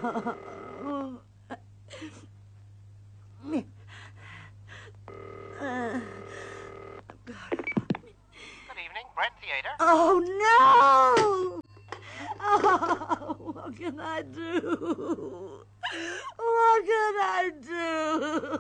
Good evening, Brent Theater. Oh, no! Oh, what can I do? What can I do?